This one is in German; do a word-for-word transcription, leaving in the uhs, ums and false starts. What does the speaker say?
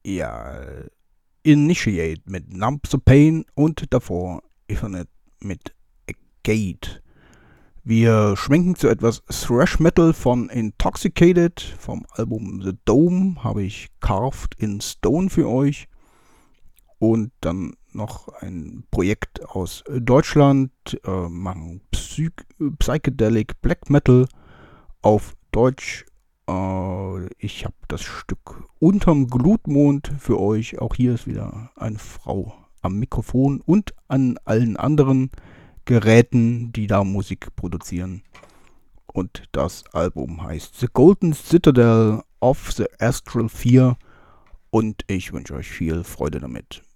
Ja, Initiate mit Numb the Pain und davor Ethernet mit A Gate. Wir schwenken zu etwas Thrash Metal von Intoxicated. Vom Album The Dome habe ich Carved in Stone für euch. Und dann noch ein Projekt aus Deutschland, äh, machen Psy Psychedelic Black Metal auf Deutsch. Äh, ich habe das Stück Unterm Glutmond für euch. Auch hier ist wieder eine Frau am Mikrofon und an allen anderen Geräten, die da Musik produzieren. Und das Album heißt The Golden Citadel of the Astral vier und ich wünsche euch viel Freude damit.